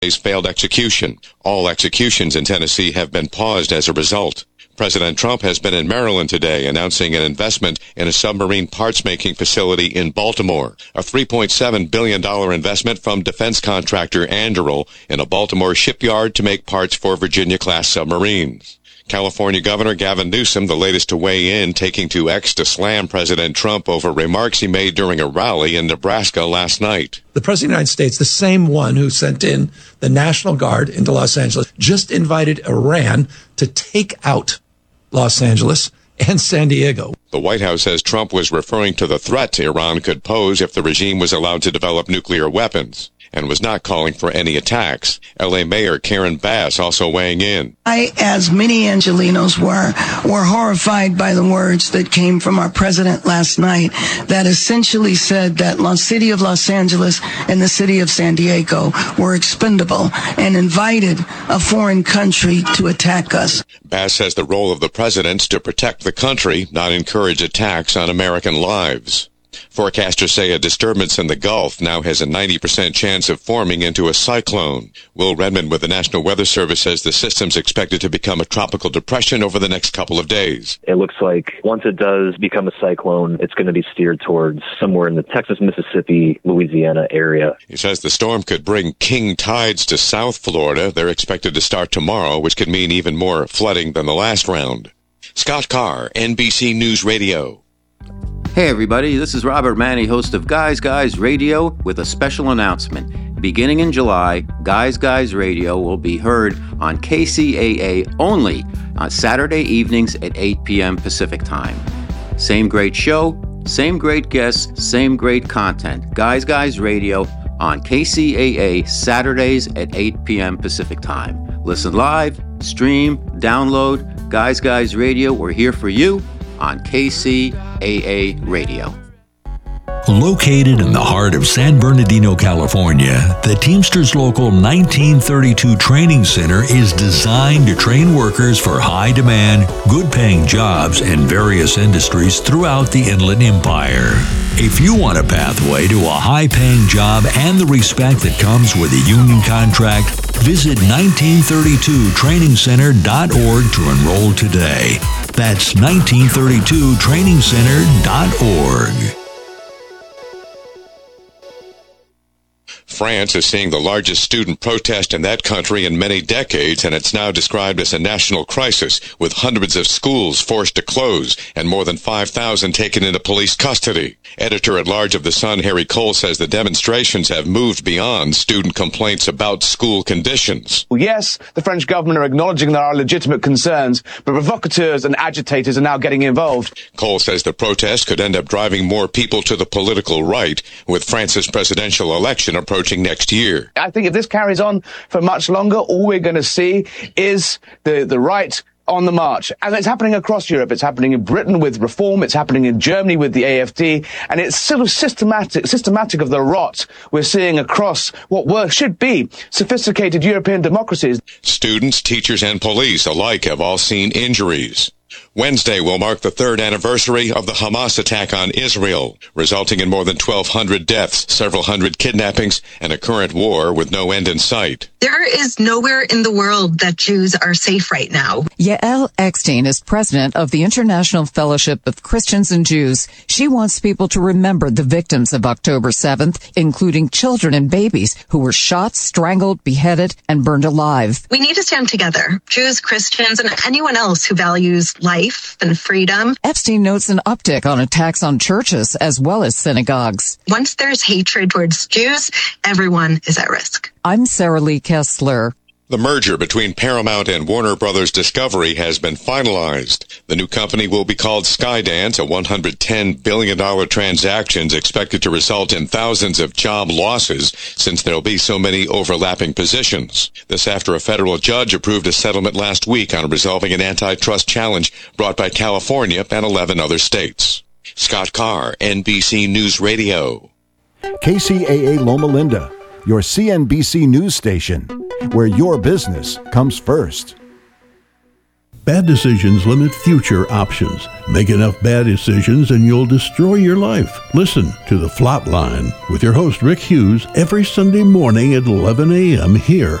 failed execution. All executions in Tennessee have been paused as a result. President Trump has been in Maryland today announcing an investment in a submarine parts-making facility in Baltimore, a $3.7 billion investment from defense contractor Anduril in a Baltimore shipyard to make parts for Virginia-class submarines. California Governor Gavin Newsom, the latest to weigh in, taking to X to slam President Trump over remarks he made during a rally in Nebraska last night. The President of the United States, the same one who sent in the National Guard into Los Angeles, just invited Iran to take out Los Angeles and San Diego. The White House says Trump was referring to the threat Iran could pose if the regime was allowed to develop nuclear weapons, and was not calling for any attacks. L.A. Mayor Karen Bass also weighing in. I, as many Angelenos were horrified by the words that came from our president last night that essentially said that the city of Los Angeles and the city of San Diego were expendable and invited a foreign country to attack us. Bass says the role of the president is to protect the country, not encourage attacks on American lives. Forecasters say a disturbance in the Gulf now has a 90% chance of forming into a cyclone. Will Redmond with the National Weather Service says the system's expected to become a tropical depression over the next couple of days. It looks like once it does become a cyclone, it's going to be steered towards somewhere in the Texas, Mississippi, Louisiana area. He says the storm could bring king tides to South Florida. They're expected to start tomorrow, which could mean even more flooding than the last round. Scott Carr, NBC News Radio. Hey everybody, this is Robert Manny, host of Guys Radio, with a special announcement. Beginning in July, Guys Radio will be heard on KCAA only on Saturday evenings at 8 p.m. Pacific Time. Same great show, same great guests, same great content. Guys Radio on KCAA Saturdays at 8 p.m. Pacific Time. Listen live, stream, download. Guys Radio, we're here for you on KCAA Radio. Located in the heart of San Bernardino, California, the Teamsters Local 1932 Training Center is designed to train workers for high-demand, good-paying jobs in various industries throughout the Inland Empire. If you want a pathway to a high-paying job and the respect that comes with a union contract, visit 1932trainingcenter.org to enroll today. That's 1932trainingcenter.org. France is seeing the largest student protest in that country in many decades, and it's now described as a national crisis, with hundreds of schools forced to close and more than 5,000 taken into police custody. Editor-at-large of The Sun, Harry Cole, says the demonstrations have moved beyond student complaints about school conditions. Well, yes, the French government are acknowledging there are legitimate concerns, but provocateurs and agitators are now getting involved. Cole says the protest could end up driving more people to the political right, with France's presidential election approaching next year. I think if this carries on for much longer, all we're going to see is the right on the march. And it's happening across Europe. It's happening in Britain with Reform. It's happening in Germany with the AfD. And it's sort of systematic of the rot we're seeing across what should be sophisticated European democracies. Students, teachers, and police alike have all seen injuries. Wednesday will mark the third anniversary of the Hamas attack on Israel, resulting in more than 1,200 deaths, several hundred kidnappings, and a current war with no end in sight. There is nowhere in the world that Jews are safe right now. Yael Eckstein is president of the International Fellowship of Christians and Jews. She wants people to remember the victims of October 7th, including children and babies who were shot, strangled, beheaded, and burned alive. We need to stand together, Jews, Christians, and anyone else who values life and freedom. Epstein notes an uptick on attacks on churches as well as synagogues. Once there's hatred towards Jews, everyone is at risk. I'm Sarah Lee Kessler. The merger between Paramount and Warner Brothers Discovery has been finalized. The new company will be called Skydance, a $110 billion transaction expected to result in thousands of job losses since there will be so many overlapping positions. This after a federal judge approved a settlement last week on resolving an antitrust challenge brought by California and 11 other states. Scott Carr, NBC News Radio. KCAA Loma Linda, your CNBC news station, where your business comes first. Bad decisions limit future options. Make enough bad decisions and you'll destroy your life. Listen to The Flatline with your host Rick Hughes every Sunday morning at 11 a.m. here